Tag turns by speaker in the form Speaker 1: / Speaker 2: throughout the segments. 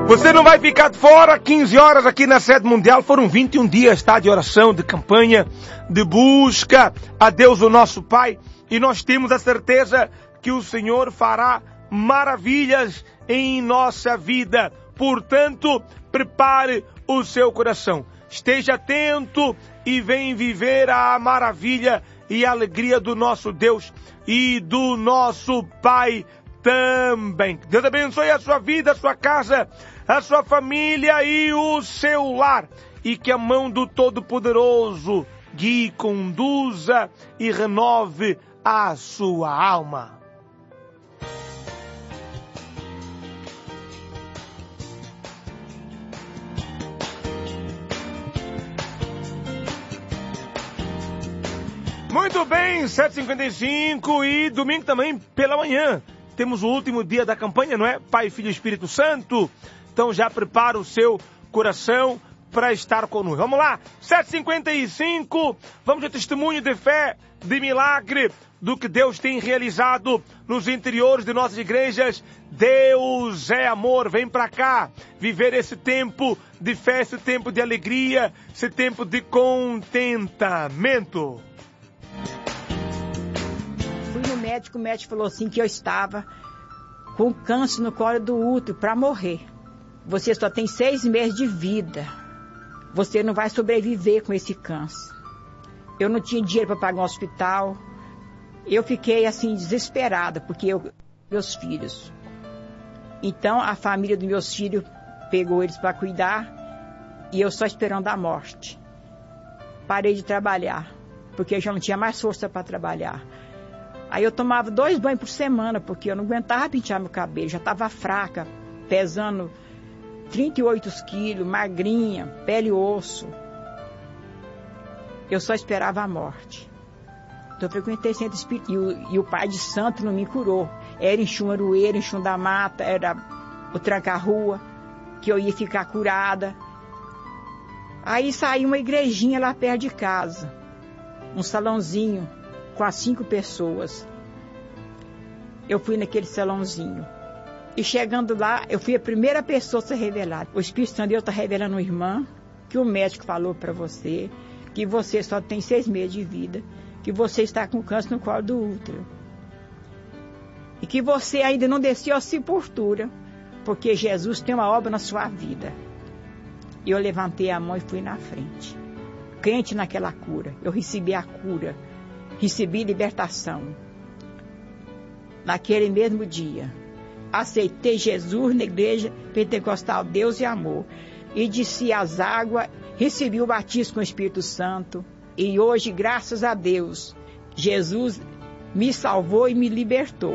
Speaker 1: Você não vai ficar de fora. 15 horas aqui na sede mundial. Foram 21 dias, tá? De oração, de campanha, de busca a Deus, o nosso Pai. E nós temos a certeza que o Senhor fará maravilhas em nossa vida. Portanto, prepare o seu coração. Esteja atento e vem viver a maravilha e a alegria do nosso Deus e do nosso Pai também. Deus abençoe a sua vida, a sua casa, a sua família e o seu lar. E que a mão do Todo-Poderoso guie, conduza e renove a sua alma. Muito bem, 7h55 e domingo também pela manhã. Temos o último dia da campanha, não é? Pai, Filho e Espírito Santo. Então já prepara o seu coração para estar conosco. Vamos lá, 7h55, vamos ao testemunho de fé, de milagre, do que Deus tem realizado nos interiores de nossas igrejas. Deus é amor, vem para cá, viver esse tempo de fé, esse tempo de alegria, esse tempo de contentamento.
Speaker 2: Fui no médico, o médico falou assim que eu estava com câncer no colo do útero para morrer. Você só tem 6 meses de vida. Você não vai sobreviver com esse câncer. Eu não tinha dinheiro para pagar um hospital. Eu fiquei assim desesperada, porque meus filhos. Então a família dos meus filhos pegou eles para cuidar e eu só esperando a morte. Parei de trabalhar, porque eu já não tinha mais força para trabalhar. Aí eu tomava 2 banhos por semana, porque eu não aguentava pentear meu cabelo, já estava fraca, pesando 38 quilos, magrinha, pele e osso. Eu só esperava a morte. Então eu frequentei centro espírita e o pai de santo não me curou. Era em Chumarueira, em Chum da Mata, era o Tranca-Rua, que eu ia ficar curada. Aí saiu uma igrejinha lá perto de casa, um salãozinho com as 5 pessoas. Eu fui naquele salãozinho. E chegando lá, eu fui a primeira pessoa a ser revelada. O Espírito Santo de Deus está revelando uma irmã, que o médico falou para você, que você só tem 6 meses de vida, que você está com câncer no colo do útero. E que você ainda não desceu a sepultura, porque Jesus tem uma obra na sua vida. E eu levantei a mão e fui na frente. Crente naquela cura. Eu recebi a cura. Recebi libertação. Naquele mesmo dia, aceitei Jesus na igreja pentecostal Deus e Amor. E desci as águas, recebi o batismo com o Espírito Santo. E hoje, graças a Deus, Jesus me salvou e me libertou.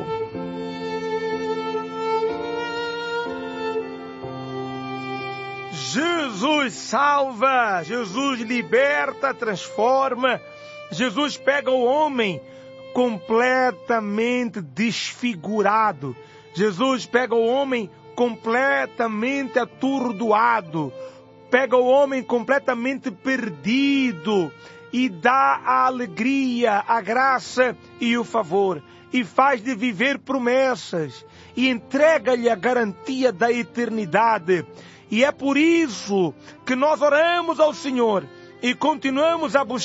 Speaker 1: Jesus salva, Jesus liberta, transforma. Jesus pega o homem completamente desfigurado. Jesus pega o homem completamente atordoado. Pega o homem completamente perdido e dá a alegria, a graça e o favor. E faz de viver promessas. E entrega-lhe a garantia da eternidade. E é por isso que nós oramos ao Senhor e continuamos a buscar